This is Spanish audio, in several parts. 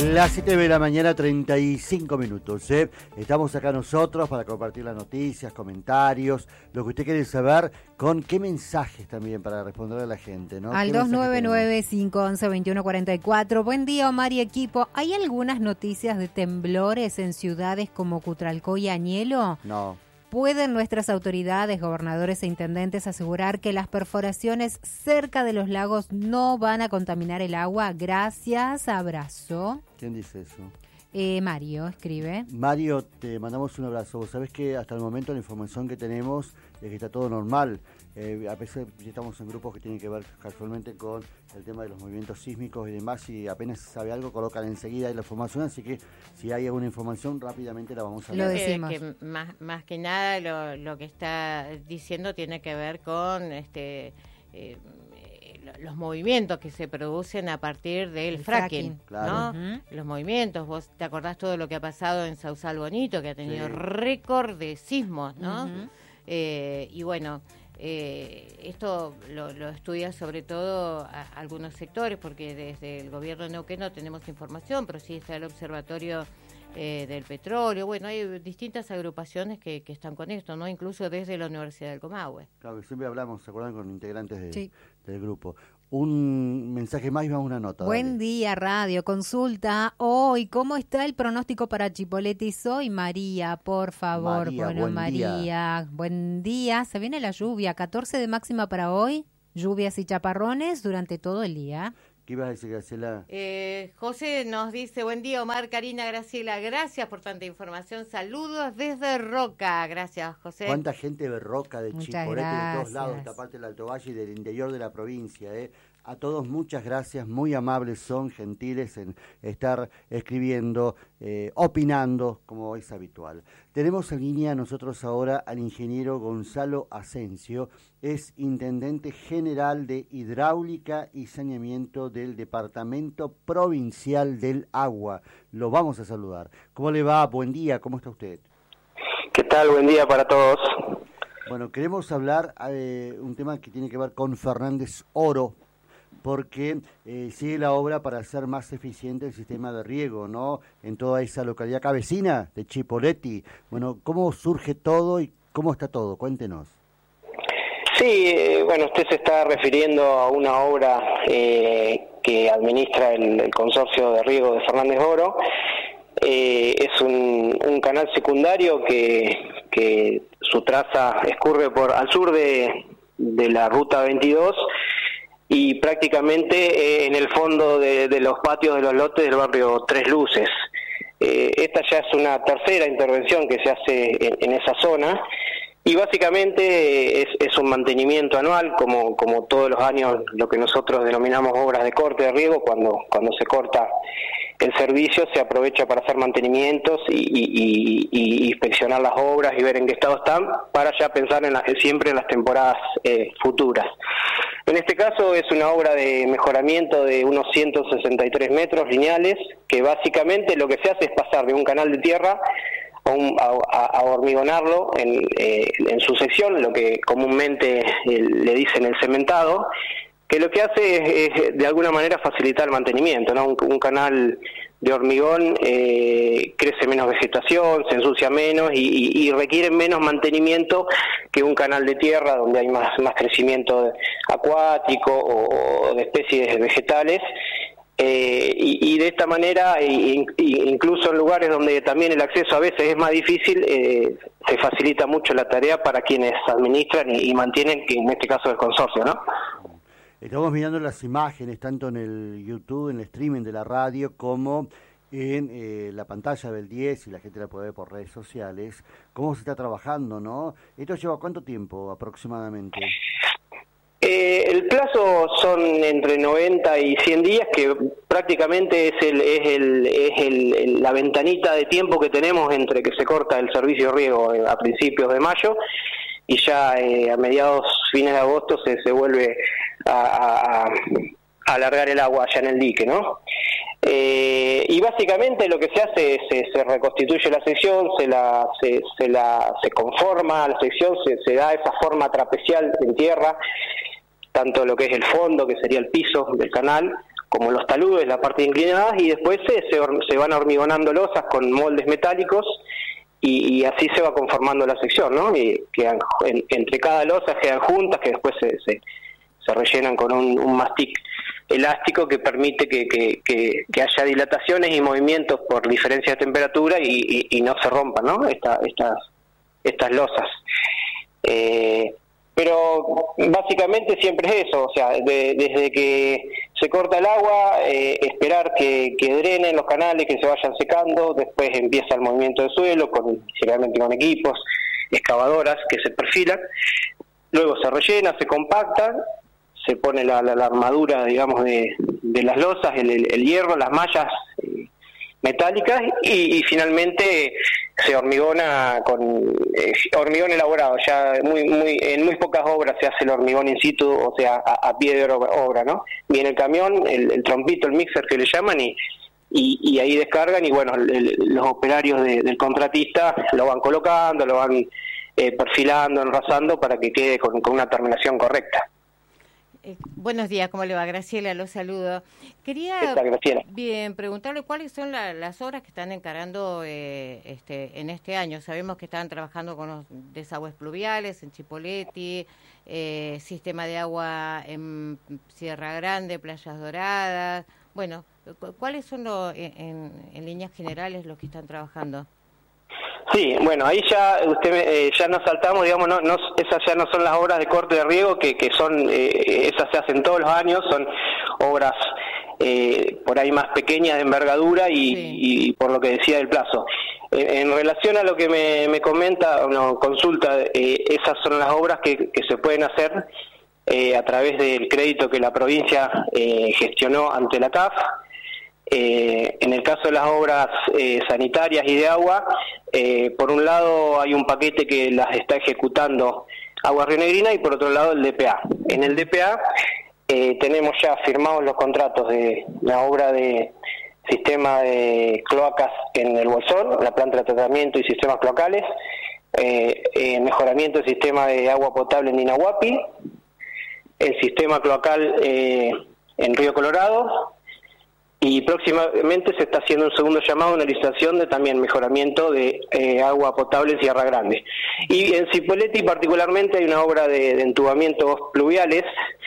Las 7 de la mañana, 35 minutos. Estamos acá nosotros para compartir las noticias, comentarios, lo que usted quiere saber, con qué mensajes también para responder a la gente, ¿no? Al 299-511-2144. Buen día, Omar y equipo. ¿Hay algunas noticias de temblores en ciudades como Cutralcó y Añelo? No. ¿Pueden nuestras autoridades, gobernadores e intendentes asegurar que las perforaciones cerca de los lagos no van a contaminar el agua? Gracias, abrazo. ¿Quién dice eso? Mario escribe. Mario, te mandamos un abrazo. Vos sabés que hasta el momento la información que tenemos es que está todo normal. A pesar de que estamos en grupos que tienen que ver casualmente con el tema de los movimientos sísmicos y demás, y apenas se sabe algo, colocan enseguida ahí la información, así que si hay alguna información, rápidamente la vamos a Lo ver. decimos. Que más que nada lo que está diciendo tiene que ver con los movimientos que se producen a partir del fracking, claro. ¿no? Los movimientos, vos te acordás todo lo que ha pasado en Sausal Bonito, que ha tenido récord de sismos, ¿no? Y bueno, esto lo estudia sobre todo algunos sectores, porque desde el gobierno de Neuquén no tenemos información, pero sí está el observatorio del petróleo. Bueno, hay distintas agrupaciones que están con esto, ¿no? Incluso desde la Universidad del Comahue. Claro, que siempre hablamos, ¿se acuerdan? Con integrantes del grupo. Un mensaje más y vamos a una nota. Buen día, radio. Consulta hoy. ¿Cómo está el pronóstico para Chipoleti? Soy María, por favor. María. Buen día. Se viene la lluvia. 14 de máxima para hoy. Lluvias y chaparrones durante todo el día. ¿Qué ibas a decir, Graciela? José nos dice, buen día, Omar, Karina, Graciela, gracias por tanta información, saludos desde Roca, gracias, José. ¿Cuánta gente de Roca, de Chipolete, de todos lados, esta parte del Alto Valle y del interior de la provincia, A todos muchas gracias, muy amables son, gentiles en estar escribiendo, opinando, como es habitual. Tenemos en línea nosotros ahora al ingeniero Gonzalo Asensio, es intendente general de Hidráulica y Saneamiento del Departamento Provincial del Agua. Lo vamos a saludar. ¿Cómo le va? Buen día, ¿cómo está usted? ¿Qué tal? Buen día para todos. Bueno, queremos hablar de un tema que tiene que ver con Fernández Oro, porque sigue la obra para hacer más eficiente el sistema de riego, ¿no? En toda esa localidad acá vecina de Chipoleti. Bueno, ¿cómo surge todo y cómo está todo? Cuéntenos. Sí, bueno, usted se está refiriendo a una obra que administra el Consorcio de Riego de Fernández Oro. Es un canal secundario que su traza escurre al sur de la Ruta 22 y prácticamente en el fondo de los patios de los lotes del barrio Tres Luces. Esta ya es una tercera intervención que se hace en esa zona y básicamente es un mantenimiento anual, como todos los años, lo que nosotros denominamos obras de corte de riego. Cuando se corta el servicio se aprovecha para hacer mantenimientos y inspeccionar las obras y ver en qué estado están, para ya pensar siempre en las temporadas futuras. En este caso es una obra de mejoramiento de unos 163 metros lineales, que básicamente lo que se hace es pasar de un canal de tierra a hormigonarlo en su sección, lo que comúnmente le dicen el cementado, que lo que hace es de alguna manera facilitar el mantenimiento, ¿no? Un canal de hormigón crece menos vegetación, se ensucia menos y requiere menos mantenimiento que un canal de tierra donde hay más crecimiento acuático o de especies vegetales. Y de esta manera, incluso en lugares donde también el acceso a veces es más difícil, se facilita mucho la tarea para quienes administran y mantienen, que en este caso es el consorcio, ¿no? Estamos mirando las imágenes, tanto en el YouTube, en el streaming de la radio, como en la pantalla del 10, y la gente la puede ver por redes sociales, cómo se está trabajando, ¿no? ¿Esto lleva cuánto tiempo aproximadamente? El plazo son entre 90 y 100 días, que prácticamente es la ventanita de tiempo que tenemos entre que se corta el servicio de riego a principios de mayo y ya a mediados, fines de agosto se vuelve a alargar el agua allá en el dique, ¿no? Y básicamente lo que se hace es se reconstituye la sección, se conforma la sección, se da esa forma trapecial en tierra, tanto lo que es el fondo, que sería el piso del canal, como los taludes, la parte inclinada, y después se van hormigonando losas con moldes metálicos, y así se va conformando la sección, ¿no? Y quedan, entre cada losa quedan juntas, que después se rellenan con un mastic elástico que permite que haya dilataciones y movimientos por diferencia de temperatura y no se rompan, ¿no? Estas losas. Pero básicamente siempre es eso, o sea, desde que se corta el agua, esperar que drenen los canales, que se vayan secando, después empieza el movimiento del suelo, generalmente con equipos, excavadoras que se perfilan, luego se rellena, se compacta, se pone la armadura, digamos, de las losas, el hierro, las mallas metálicas, y finalmente se hormigona con hormigón elaborado. Ya en muy pocas obras se hace el hormigón in situ, o sea, a pie de obra, ¿no? Viene el camión, el trompito, el mixer que le llaman, y ahí descargan, y bueno, los operarios del contratista lo van colocando, lo van perfilando, enrasando para que quede con una terminación correcta. Buenos días, ¿cómo le va? Graciela, los saludo. Quería bien preguntarle cuáles son las obras que están encarando en este año. Sabemos que están trabajando con los desagües pluviales en Chipoleti, sistema de agua en Sierra Grande, Playas Doradas. Bueno, ¿cuáles son en líneas generales los que están trabajando? Sí, bueno, ahí ya ya nos saltamos, digamos, esas ya no son las obras de corte de riego, que son, esas se hacen todos los años, son obras por ahí más pequeñas de envergadura y por lo que decía del plazo. En relación a lo que me comenta, consulta, esas son las obras que se pueden hacer a través del crédito que la provincia gestionó ante la CAF. En el caso de las obras sanitarias y de agua, por un lado hay un paquete que las está ejecutando Agua Rionegrina y por otro lado el DPA. En el DPA tenemos ya firmados los contratos de la obra de sistema de cloacas en el Bolsón, la planta de tratamiento y sistemas cloacales, mejoramiento del sistema de agua potable en Inahuapi, el sistema cloacal en Río Colorado, y próximamente se está haciendo un segundo llamado, una licitación de también mejoramiento de agua potable en Sierra Grande. Y en Cipolletti particularmente hay una obra de entubamientos pluviales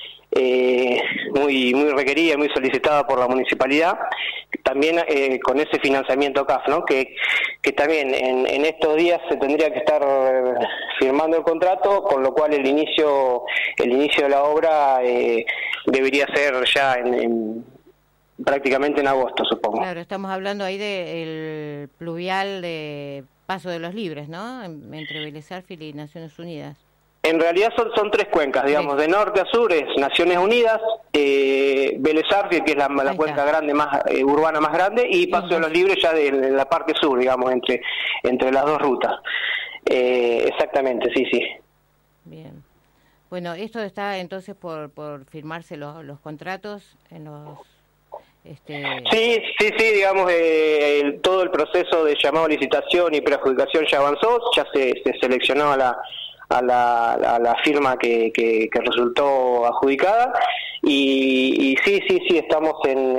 muy requerida, muy solicitada por la municipalidad, también con ese financiamiento CAF, ¿no? Que también en estos días se tendría que estar firmando el contrato, con lo cual el inicio de la obra debería ser ya prácticamente en agosto, supongo. Claro, estamos hablando ahí del pluvial de Paso de los Libres, ¿no? Entre Vélez Arfiel y Naciones Unidas. En realidad son tres cuencas, digamos, de norte a sur es Naciones Unidas, Vélez Arfiel, que es la cuenca grande más urbana más grande, y Paso de los Libres ya de la parte sur, digamos, entre las dos rutas. Exactamente, sí. Bien. Bueno, esto está entonces por firmarse los contratos en los... Sí, digamos, todo el proceso de llamado a licitación y preadjudicación ya avanzó, ya se seleccionó a la firma que resultó adjudicada, y sí, estamos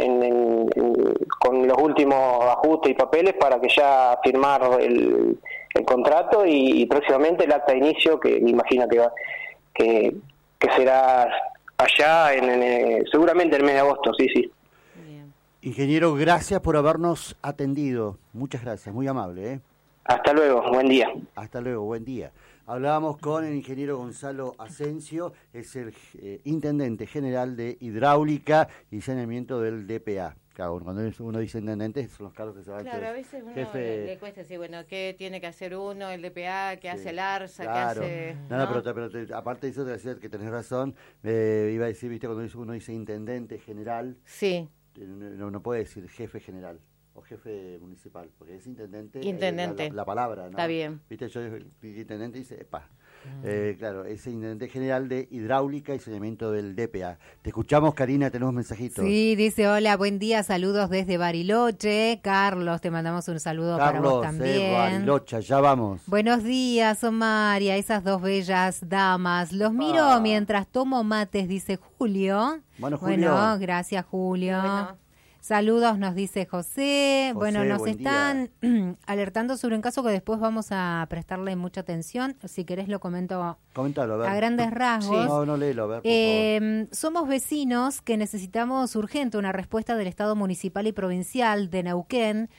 con los últimos ajustes y papeles para que ya firmar el contrato y próximamente el acta de inicio, que me imagino que será allá seguramente en el mes de agosto, sí. Ingeniero, gracias por habernos atendido. Muchas gracias, muy amable, ¿eh? Hasta luego, buen día. Hasta luego, buen día. Hablábamos con el ingeniero Gonzalo Asensio, es el intendente general de hidráulica y saneamiento del DPA. Claro, cuando uno dice intendente, son los cargos que se van a hacer. Claro, a veces uno le cuesta decir, bueno, ¿qué tiene que hacer uno, el DPA, qué hace el ARSA, claro. qué hace...? No, pero aparte de eso, te decir que tenés razón, iba a decir, viste, cuando uno dice intendente general... Sí. No puede decir jefe general o jefe municipal, porque es intendente. La palabra, ¿no? Está bien. Viste, yo digo intendente y dice, Claro, es intendente general de Hidráulica y Saneamiento del DPA. Te escuchamos, Karina, tenemos mensajitos. Sí, dice, hola, buen día, saludos desde Bariloche. Carlos, te mandamos un saludo para vos también. Bariloche, ya vamos. Buenos días, Omar, y a esas dos bellas damas. Los miro mientras tomo mates, dice Julio. Bueno, Julio. Bueno, gracias, Julio. Bueno. Saludos, nos dice José. Bueno, nos están alertando sobre un caso que después vamos a prestarle mucha atención. Si querés lo comento. Coméntalo, a ver. A grandes rasgos. Sí. No, léelo, a ver, por favor. Somos vecinos que necesitamos urgente una respuesta del Estado municipal y provincial de Neuquén.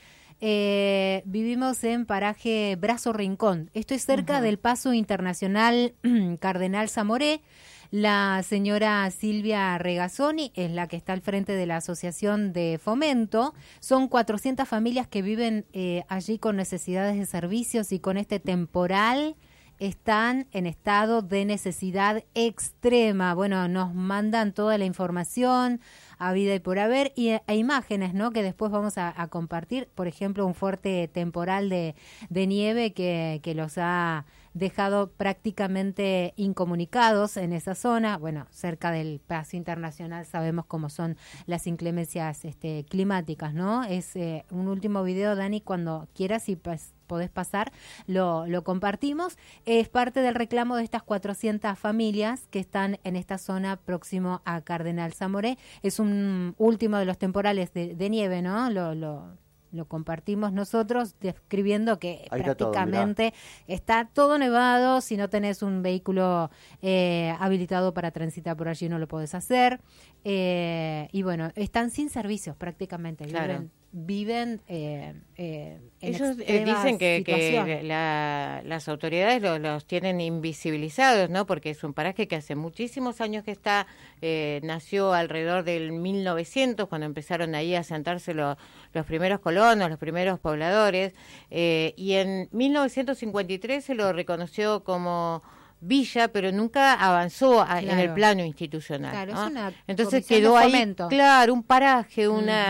Vivimos en paraje Brazo Rincón. Esto es cerca del Paso Internacional Cardenal Zamoré. La señora Silvia Regazzoni es la que está al frente de la Asociación de Fomento. Son 400 familias que viven allí con necesidades de servicios y con este temporal están en estado de necesidad extrema. Bueno, nos mandan toda la información a vida y por haber e imágenes, ¿no? Que después vamos a compartir. Por ejemplo, un fuerte temporal de nieve que los ha dejado prácticamente incomunicados en esa zona. Bueno, cerca del Paso Internacional sabemos cómo son las inclemencias climáticas, ¿no? Es un último video, Dani, cuando quieras y podés pasar, lo compartimos. Es parte del reclamo de estas 400 familias que están en esta zona próximo a Cardenal Zamoré. Es un último de los temporales de nieve, ¿no? Lo compartimos nosotros describiendo que ahí prácticamente está todo nevado. Si no tenés un vehículo habilitado para transitar por allí no lo podés hacer. Y bueno, están sin servicios prácticamente. Claro. Viven ellos dicen que las autoridades los tienen invisibilizados, ¿no? Porque es un paraje que hace muchísimos años que está, nació alrededor del 1900, cuando empezaron ahí a asentarse los primeros colonos, los primeros pobladores, y en 1953 se lo reconoció como villa, pero nunca avanzó en el plano institucional. Claro, ¿no? Es una entonces quedó ahí, claro, un paraje,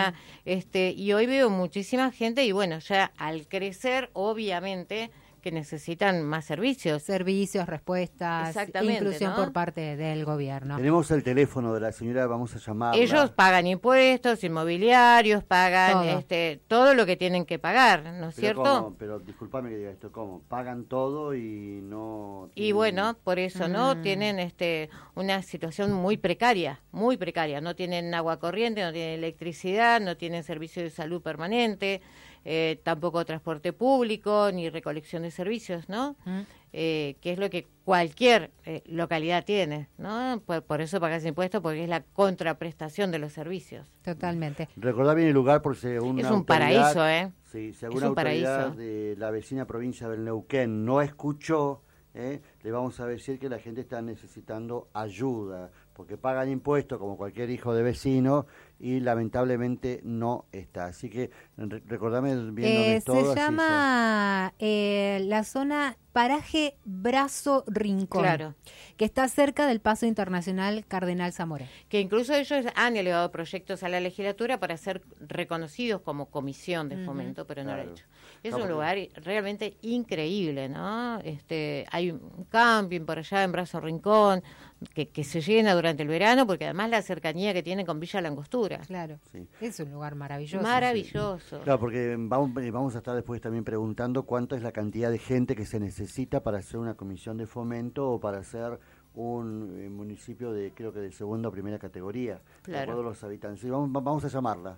y hoy veo muchísima gente y bueno, ya al crecer, obviamente que necesitan más servicios. Servicios, respuestas, inclusión, ¿no? Por parte del gobierno. Tenemos el teléfono de la señora, vamos a llamarla. Ellos pagan impuestos, inmobiliarios, pagan todo lo que tienen que pagar, ¿no es cierto? Pero discúlpame que diga esto, ¿cómo? Pagan todo y no... Y bueno, por eso, ¿no? Tienen una situación muy precaria, no tienen agua corriente, no tienen electricidad, no tienen servicio de salud permanente, tampoco transporte público ni recolección de servicios, ¿no? Que es lo que cualquier localidad tiene, ¿no? Por eso pagas impuestos, porque es la contraprestación de los servicios. Totalmente. Recordá bien el lugar por según es un paraíso, Sí, según la autoridad de la vecina provincia del Neuquén no escuchó, le vamos a decir que la gente está necesitando ayuda, porque pagan impuestos como cualquier hijo de vecino y lamentablemente no está. Así que recordame bien dónde es todo. Se llama la zona paraje Brazo Rincón, claro, que está cerca del Paso Internacional Cardenal Zamoré. Que incluso ellos han elevado proyectos a la legislatura para ser reconocidos como comisión de fomento, pero no lo han hecho. Es un lugar realmente increíble, ¿no? Hay un camping por allá en Brazo Rincón que se llena durante el verano, porque además la cercanía que tiene con Villa Langostura. Claro, es un lugar maravilloso. Maravilloso. Sí. Claro, porque vamos a estar después también preguntando cuánto es la cantidad de gente que se necesita para hacer una comisión de fomento o para hacer un municipio de, creo que de segunda o primera categoría, claro, de acuerdo a los habitantes. Sí, vamos a llamarla.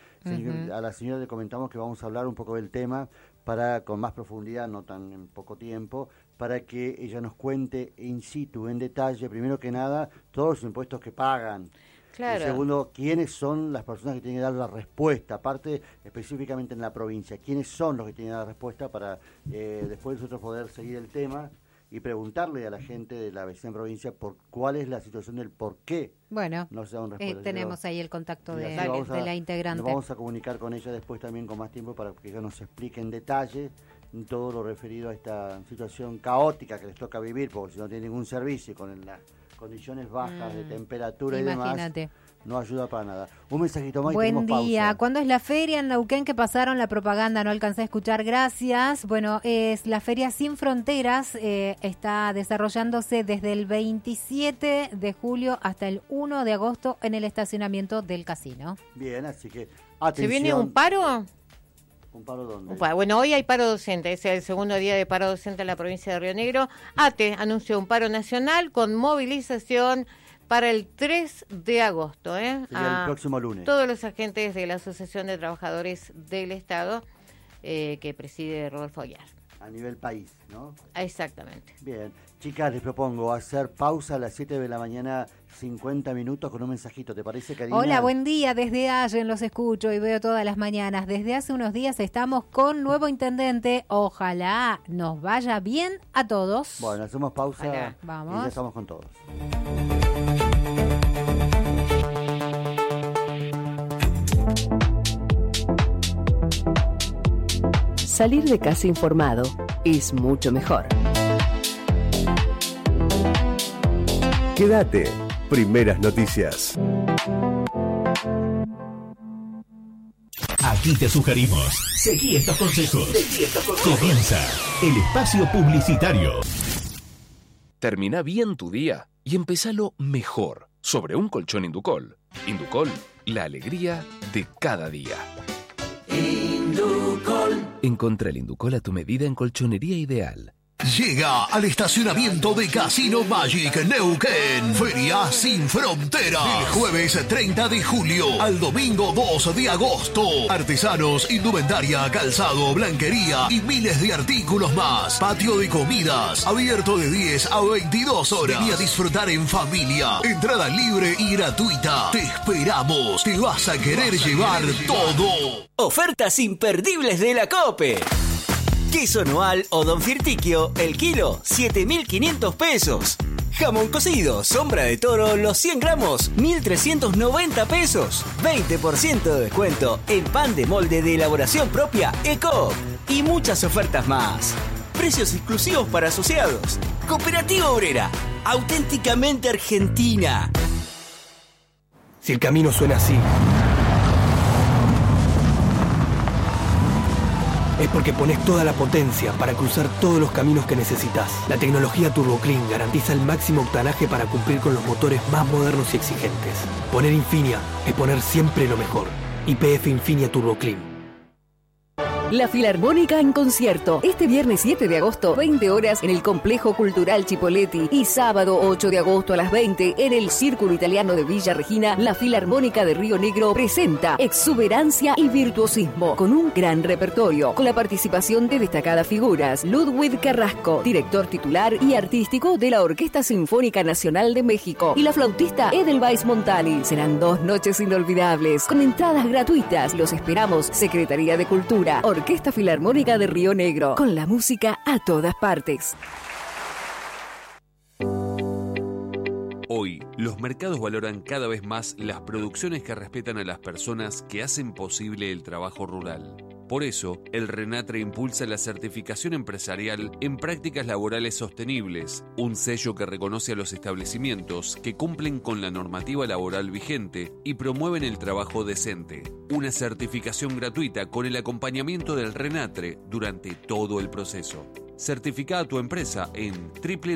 A la señora le comentamos que vamos a hablar un poco del tema para con más profundidad, no tan en poco tiempo, para que ella nos cuente in situ, en detalle, primero que nada, todos los impuestos que pagan. Claro. Y segundo, ¿quiénes son las personas que tienen que dar la respuesta? Aparte, específicamente en la provincia, ¿quiénes son los que tienen que dar la respuesta para después nosotros poder seguir el tema y preguntarle a la gente de la vecina provincia por cuál es la situación del por qué no se dan respuestas? Tenemos ahí el contacto de la integrante. Nos vamos a comunicar con ella después también con más tiempo para que ella nos explique en detalle todo lo referido a esta situación caótica que les toca vivir, porque si no tienen ningún servicio con las condiciones bajas de temperatura y demás, no ayuda para nada. Un mensajito más y buen tenemos día. pausa. ¿Cuándo es la feria en Neuquén que pasaron la propaganda? No alcancé a escuchar, gracias. Bueno, es la Feria Sin Fronteras, está desarrollándose desde el 27 de julio hasta el 1 de agosto en el estacionamiento del casino. Bien, así que atención. ¿Se viene un paro? ¿Un paro dónde? Bueno, hoy hay paro docente, es el segundo día de paro docente en la provincia de Río Negro. ATE anunció un paro nacional con movilización para el 3 de agosto. Sería el próximo lunes. Todos los agentes de la Asociación de Trabajadores del Estado que preside Rodolfo Aguiar. A nivel país, ¿no? Exactamente. Bien. Chicas, les propongo hacer pausa a las 7 de la mañana, 50 minutos con un mensajito. ¿Te parece, Karina? Hola, buen día. Desde Allen los escucho y veo todas las mañanas. Desde hace unos días estamos con nuevo intendente. Ojalá nos vaya bien a todos. Bueno, hacemos pausa. Ojalá. Vamos. Y ya estamos con todos. Salir de casa informado es mucho mejor. Quédate. Primeras noticias. Aquí te sugerimos. Seguí estos consejos. Comienza el espacio publicitario. Termina bien tu día y empezalo mejor sobre un colchón Inducol. Inducol, la alegría de cada día. Inducol. Encontrá el Inducol a tu medida en Colchonería Ideal. Llega al estacionamiento de Casino Magic Neuquén. Feria Sin Fronteras. El jueves 30 de julio al domingo 2 de agosto. Artesanos, indumentaria, calzado, blanquería y miles de artículos más. Patio de comidas. Abierto de 10 a 22 horas. Vení a disfrutar en familia. Entrada libre y gratuita. Te esperamos. Te vas a querer llevar todo. Ofertas imperdibles de la COPE. Queso Noal o Don Firtiquio, el kilo, 7.500 pesos. Jamón cocido, Sombra de Toro, los 100 gramos, 1.390 pesos. 20% de descuento en pan de molde de elaboración propia, ECO. Y muchas ofertas más. Precios exclusivos para asociados. Cooperativa Obrera, auténticamente argentina. Si el camino suena así, es porque pones toda la potencia para cruzar todos los caminos que necesitas. La tecnología Turbo Clean garantiza el máximo octanaje para cumplir con los motores más modernos y exigentes. Poner Infinia es poner siempre lo mejor. YPF Infinia Turbo Clean. La Filarmónica en concierto. Este viernes 7 de agosto, 20 horas en el Complejo Cultural Chipoleti. Y sábado 8 de agosto a las 20 en el Círculo Italiano de Villa Regina, la Filarmónica de Río Negro presenta Exuberancia y Virtuosismo, con un gran repertorio, con la participación de destacadas figuras. Ludwig Carrasco, director titular y artístico de la Orquesta Sinfónica Nacional de México, y la flautista Edelweiss Montali. Serán 2 noches inolvidables, con entradas gratuitas. Los esperamos. Secretaría de Cultura, Orquesta Filarmónica de Río Negro, con la música a todas partes. Hoy, los mercados valoran cada vez más las producciones que respetan a las personas que hacen posible el trabajo rural. Por eso, el RENATRE impulsa la certificación empresarial en prácticas laborales sostenibles, un sello que reconoce a los establecimientos que cumplen con la normativa laboral vigente y promueven el trabajo decente. Una certificación gratuita con el acompañamiento del RENATRE durante todo el proceso. Certifica a tu empresa en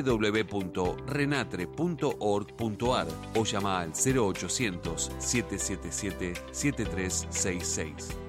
www.renatre.org.ar o llama al 0800 777 7366.